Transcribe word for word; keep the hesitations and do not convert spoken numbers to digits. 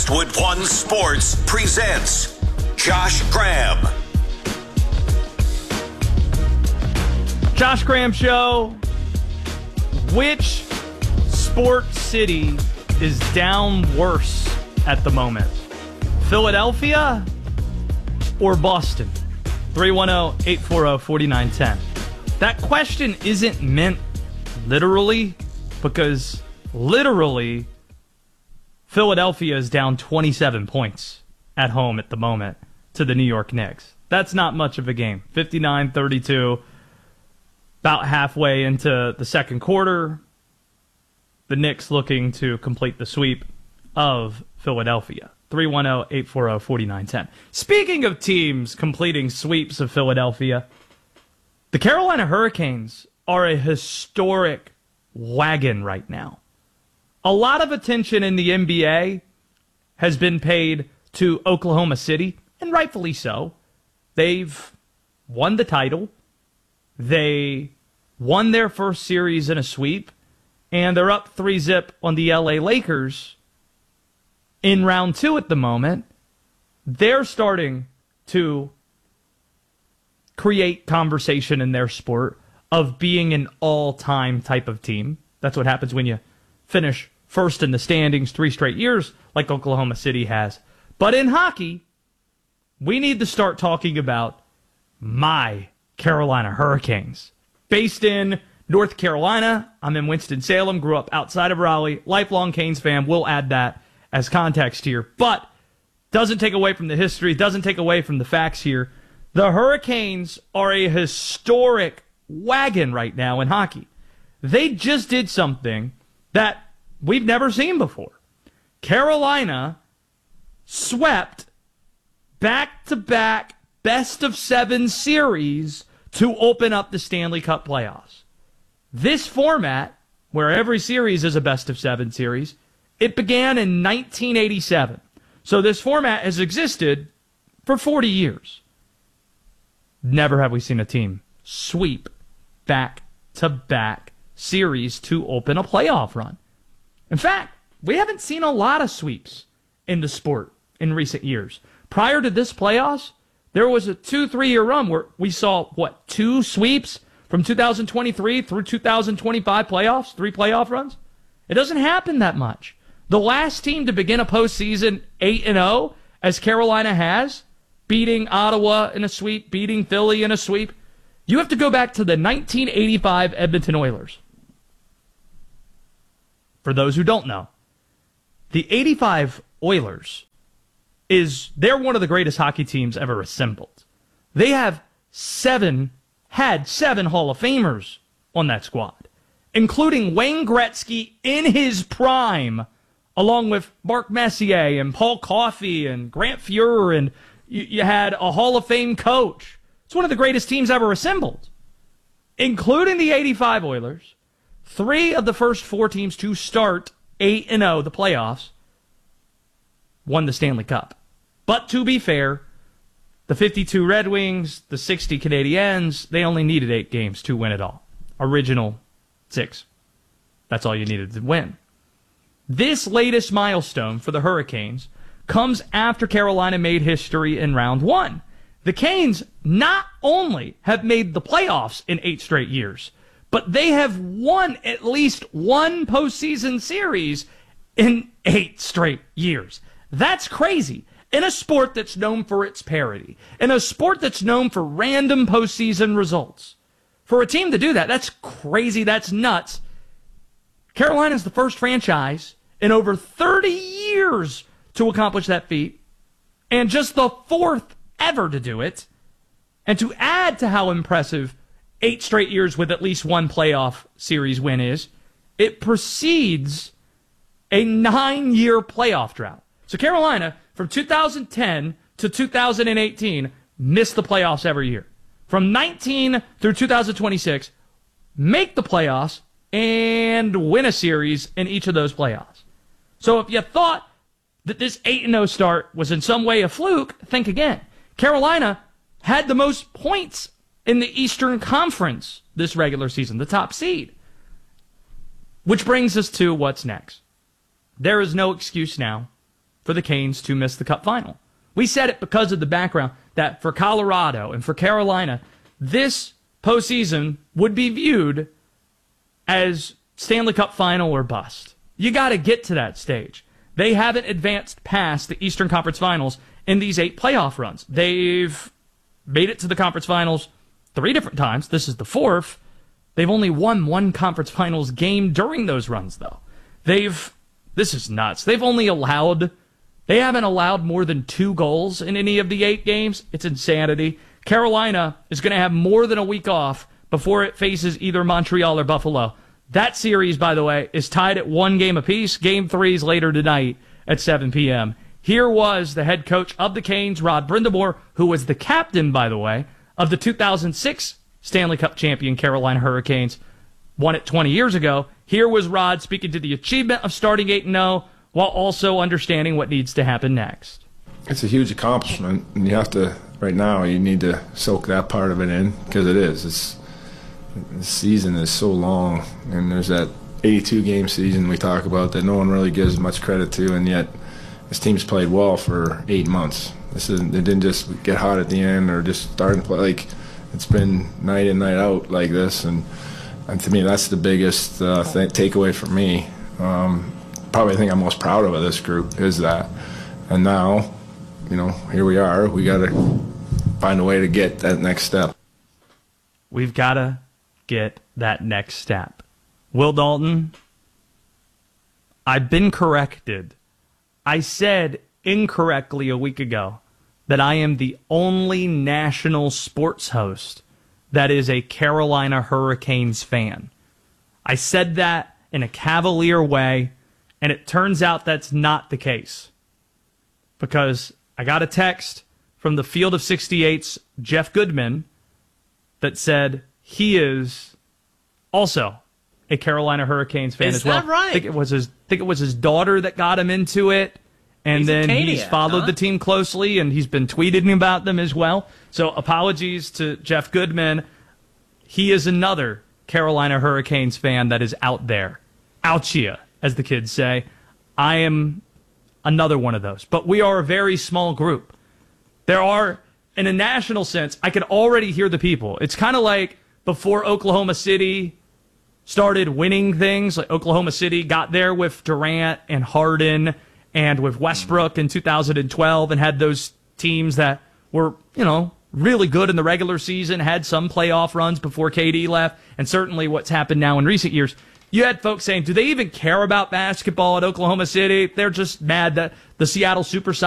Westwood One Sports presents Josh Graham. Josh Graham Show. Which sports city is down worse at the moment? Philadelphia or Boston? three one zero, eight four zero, four nine one zero. That question isn't meant literally, because literally Philadelphia is down twenty-seven points at home at the moment to the New York Knicks. That's not much of a game. fifty-nine thirty-two, about halfway into the second quarter. The Knicks looking to complete the sweep of Philadelphia. three one zero, eight four zero, four nine one zero. Speaking of teams completing sweeps of Philadelphia, the Carolina Hurricanes are a historic wagon right now. A lot of attention in the N B A has been paid to Oklahoma City, and rightfully so. They've won the title. They won their first series in a sweep, and they're up three zip on the L A Lakers in round two at the moment. They're starting to create conversation in their sport of being an all-time type of team. That's what happens when you finish first in the standings three straight years like Oklahoma City has. But in hockey, we need to start talking about my Carolina Hurricanes. Based in North Carolina, I'm in Winston-Salem, grew up outside of Raleigh, lifelong Canes fan. We'll add that as context here. But doesn't take away from the history, doesn't take away from the facts here. The Hurricanes are a historic wagon right now in hockey. They just did something that we've never seen before. Carolina swept back-to-back best-of-seven series to open up the Stanley Cup playoffs. This format, where every series is a best-of-seven series, it began in nineteen eighty-seven. So this format has existed for forty years. Never have we seen a team sweep back-to-back series to open a playoff run. In fact, we haven't seen a lot of sweeps in the sport in recent years. Prior to this playoffs, there was a two, three-year run where we saw, what, two sweeps from two thousand twenty-three through two thousand twenty-five playoffs, three playoff runs? It doesn't happen that much. The last team to begin a postseason eight and oh, as Carolina has, beating Ottawa in a sweep, beating Philly in a sweep, you have to go back to the nineteen eighty-five Edmonton Oilers. For those who don't know, the eighty-five Oilers is, they're one of the greatest hockey teams ever assembled. They have seven, had seven Hall of Famers on that squad, including Wayne Gretzky in his prime, along with Mark Messier and Paul Coffey and Grant Fuhrer, and you, you had a Hall of Fame coach. It's one of the greatest teams ever assembled, including the eighty-five Oilers. Three of the first four teams to start eight and oh, the playoffs, won the Stanley Cup. But to be fair, the fifty-two Red Wings, the sixty Canadiens, they only needed eight games to win it all. Original six. That's all you needed to win. This latest milestone for the Hurricanes comes after Carolina made history in round one. The Canes not only have made the playoffs in eight straight years, but they have won at least one postseason series in eight straight years. That's crazy. In a sport that's known for its parity, in a sport that's known for random postseason results, for a team to do that, that's crazy, that's nuts. Carolina's the first franchise in over thirty years to accomplish that feat, and just the fourth ever to do it. And to add to how impressive eight straight years with at least one playoff series win is, it precedes a nine-year playoff drought. So Carolina, from two thousand ten to two thousand eighteen, missed the playoffs every year. From nineteen through two thousand twenty-six, make the playoffs and win a series in each of those playoffs. So if you thought that this eight and oh start was in some way a fluke, think again. Carolina had the most points in the Eastern Conference this regular season, the top seed. Which brings us to what's next. There is no excuse now for the Canes to miss the Cup final. We said it because of the background that for Colorado and for Carolina, this postseason would be viewed as Stanley Cup final or bust. You got to get to that stage. They haven't advanced past the Eastern Conference Finals in these eight playoff runs. They've made it to the conference finals three different times. This is the fourth. They've only won one conference finals game during those runs, though. They've, this is nuts. They've only allowed, they haven't allowed more than two goals in any of the eight games. It's insanity. Carolina is going to have more than a week off before it faces either Montreal or Buffalo. That series, by the way, is tied at one game apiece. Game three is later tonight at seven p.m. Here was the head coach of the Canes, Rod Brind'Amour, who was the captain, by the way, of the two thousand six Stanley Cup champion Carolina Hurricanes, won it twenty years ago. Here was Rod speaking to the achievement of starting eight and oh while also understanding what needs to happen next. It's a huge accomplishment, and you have to, right now, you need to soak that part of it in, because it is. It's, the season is so long, and there's that eighty-two game season we talk about that no one really gives much credit to, and yet this team's played well for eight months. This isn't, it didn't just get hot at the end or just start and play. Like, it's been night in, night out like this, and, and to me, that's the biggest uh, th- takeaway for me. Um, probably the thing I'm most proud of of this group is that. And now, you know, here we are. We got to find a way to get that next step. We've got to get that next step. Will Dalton, I've been corrected. I said incorrectly a week ago that I am the only national sports host that is a Carolina Hurricanes fan. I said that in a cavalier way, and it turns out that's not the case. Because I got a text from the Field of sixty-eight's Jeff Goodman that said he is also a Carolina Hurricanes fan is as well. That right? I think it was his think it was his daughter that got him into it. And he's then Acadian, he's followed huh? the team closely, and he's been tweeting about them as well. So apologies to Jeff Goodman. He is another Carolina Hurricanes fan that is out there. Ouchia, as the kids say. I am another one of those. But we are a very small group. There are, in a national sense, I can already hear the people. It's kind of like before Oklahoma City started winning things. Like Oklahoma City got there with Durant and Harden and with Westbrook in two thousand twelve and had those teams that were, you know, really good in the regular season, had some playoff runs before K D left, and certainly what's happened now in recent years. You had folks saying, do they even care about basketball at Oklahoma City? They're just mad that the Seattle Supersonics